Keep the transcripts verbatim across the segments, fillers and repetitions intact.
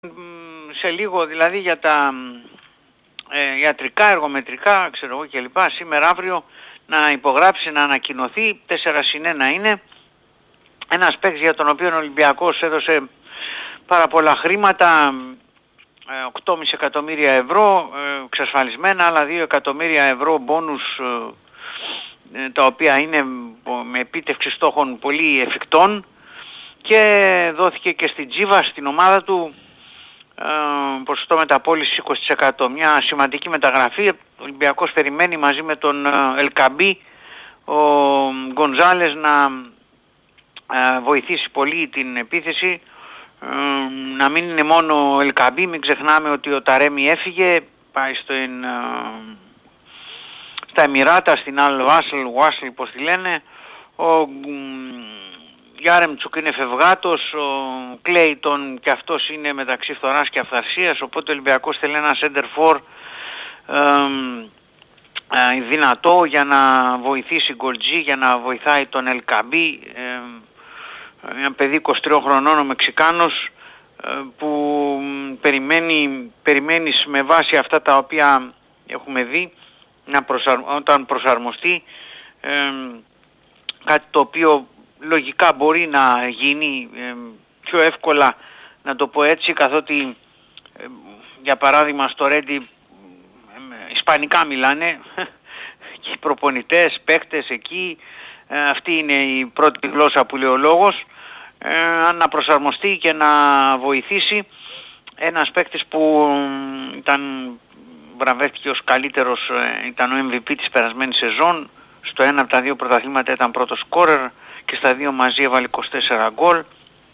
σε λίγο δηλαδή για τα ε, ιατρικά, εργομετρικά, ξέρω εγώ κλπ. Σήμερα αύριο να υπογράψει, να ανακοινωθεί, τέσσερα συν ένα είναι, ένας παίκτης για τον οποίο ο Ολυμπιακός έδωσε πάρα πολλά χρήματα, οκτώ κόμμα πέντε εκατομμύρια ευρώ ε, εξασφαλισμένα, άλλα δύο εκατομμύρια ευρώ μπόνους, ε, τα οποία είναι με επίτευξη στόχων πολύ εφικτών, και δόθηκε και στην Τζίβα, στην ομάδα του, ε, ποσοστό μεταπώλησης είκοσι τοις εκατό. Μια σημαντική μεταγραφή. Ο Ολυμπιακός περιμένει μαζί με τον Ελκαμπή, ο Γκονζάλες, να ε, βοηθήσει πολύ την επίθεση, ε, να μην είναι μόνο ο Ελκαμπή. Μην ξεχνάμε ότι ο Ταρέμι έφυγε, πάει στο, ε, στα Εμιράτα, στην Αλ Βάσλ, Βάσλ πώς τη λένε. Ο Γιάρεμτσουκ είναι φευγάτος, ο Κλέιτον και αυτός είναι μεταξύ φθοράς και αυθαρσίας, οπότε ο Ολυμπιακός θέλει ένα center for ε, ε, δυνατό για να βοηθήσει Γκολτζή, για να βοηθάει τον Ελκαμπή, ε, ένα παιδί είκοσι τριών χρονών, ο Μεξικάνος, ε, που περιμένει, περιμένεις με βάση αυτά τα οποία έχουμε δει να προσαρ, όταν προσαρμοστεί, ε, κάτι το οποίο λογικά μπορεί να γίνει ε, πιο εύκολα, να το πω έτσι, καθότι ε, για παράδειγμα στο Ρέντι ε, ισπανικά μιλάνε και οι προπονητές, παίκτες εκεί, ε, αυτή είναι η πρώτη γλώσσα που λέει ο λόγος, ε, να προσαρμοστεί και να βοηθήσει. Ένας παίκτης που ήταν, βραβεύτηκε ως καλύτερος, ε, ήταν ο εμ βι πι της περασμένης σεζόν, στο ένα από τα δύο πρωταθλήματα ήταν πρώτος σκόρερ και στα δύο μαζί έβαλε είκοσι τέσσερα γκολ.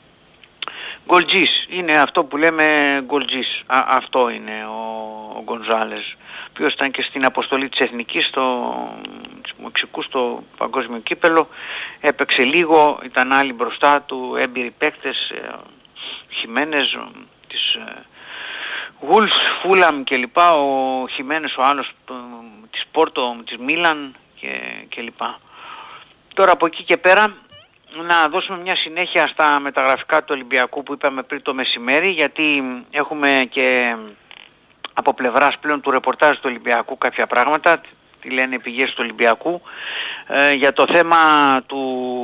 Γκολτζής, είναι αυτό που λέμε γκολτζής. Αυτό είναι ο, ο Γκονζάλες, ο οποίος ήταν και στην αποστολή της Εθνικής στο, της Μεξικού στο παγκόσμιο κύπελο. Έπαιξε λίγο, ήταν άλλοι μπροστά του, έμπειροι παίκτες, Χιμένες της Γουλς, Φούλαμ κλπ. Ο Χιμένες ο άλλος της Πόρτο, της Μίλαν και, και λοιπά. Τώρα από εκεί και πέρα να δώσουμε μια συνέχεια στα μεταγραφικά του Ολυμπιακού που είπαμε πριν το μεσημέρι, γιατί έχουμε και από πλευράς πλέον του ρεπορτάζ του Ολυμπιακού κάποια πράγματα, τι λένε οι πηγές του Ολυμπιακού, ε, για το θέμα του,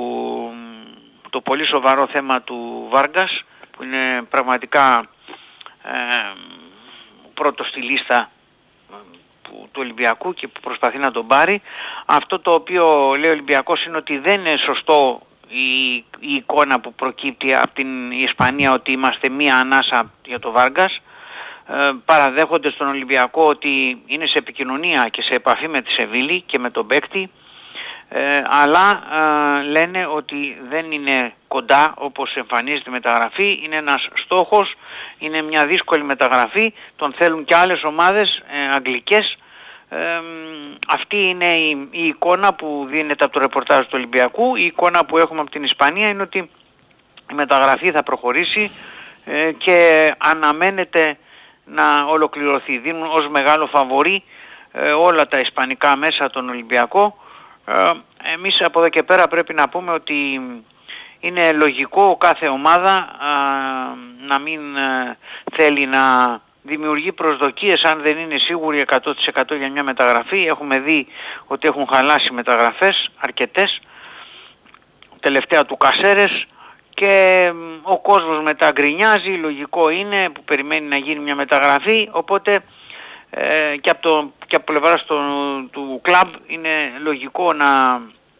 το πολύ σοβαρό θέμα του Βάργκας, που είναι πραγματικά ε, πρώτος στη λίστα του Ολυμπιακού και που προσπαθεί να τον πάρει. Αυτό το οποίο λέει ο Ολυμπιακός είναι ότι δεν είναι σωστό η, η εικόνα που προκύπτει από την Ισπανία ότι είμαστε μία ανάσα για το Βάργκας. Ε, παραδέχονται στον Ολυμπιακό ότι είναι σε επικοινωνία και σε επαφή με τη Σεβίλη και με τον παίκτη, ε, αλλά ε, λένε ότι δεν είναι κοντά όπως εμφανίζεται η μεταγραφή, είναι ένας στόχος, είναι μια δύσκολη μεταγραφή, τον θέλουν και άλλες ομάδες ε, αγγλικές. Ε, αυτή είναι η, η εικόνα που δίνεται από το ρεπορτάζ του Ολυμπιακού. Η εικόνα που έχουμε από την Ισπανία είναι ότι η μεταγραφή θα προχωρήσει ε, και αναμένεται να ολοκληρωθεί. Δίνουν ως μεγάλο φαβορί ε, όλα τα ισπανικά μέσα τον Ολυμπιακό. Ε, εμείς από εδώ και πέρα πρέπει να πούμε ότι είναι λογικό κάθε ομάδα α, να μην α, θέλει να δημιουργεί προσδοκίες αν δεν είναι σίγουροι εκατό τοις εκατό για μια μεταγραφή. Έχουμε δει ότι έχουν χαλάσει μεταγραφές αρκετές, τελευταία του Κασέρες, και ο κόσμος μετά γκρινιάζει, λογικό είναι, που περιμένει να γίνει μια μεταγραφή, οπότε ε, και από το και από πλευράς του κλαμπ είναι λογικό να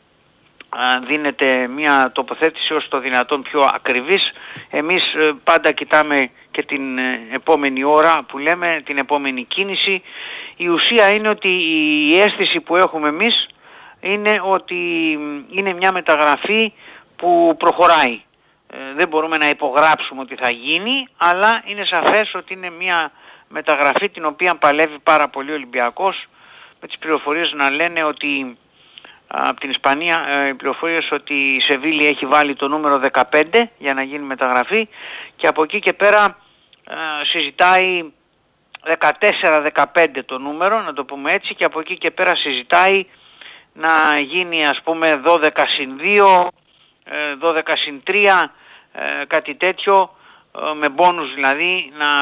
δίνεται μια τοποθέτηση όσο το δυνατόν πιο ακριβής. Εμείς πάντα κοιτάμε και την επόμενη ώρα που λέμε, την επόμενη κίνηση. Η ουσία είναι ότι η αίσθηση που έχουμε εμείς είναι ότι είναι μια μεταγραφή που προχωράει. Δεν μπορούμε να υπογράψουμε ότι θα γίνει, αλλά είναι σαφές ότι είναι μια μεταγραφή την οποία παλεύει πάρα πολύ ο Ολυμπιακός, με τις πληροφορίες να λένε ότι από την Ισπανία, ε, οι πληροφορίες ότι η Σεβίλη έχει βάλει το νούμερο δεκαπέντε για να γίνει μεταγραφή, και από εκεί και πέρα ε, συζητάει δεκατέσσερα δεκαπέντε το νούμερο, να το πούμε έτσι, και από εκεί και πέρα συζητάει να γίνει ας πούμε δώδεκα συν δύο, ε, δώδεκα συν τρία, ε, κάτι τέτοιο, με μπόνους δηλαδή να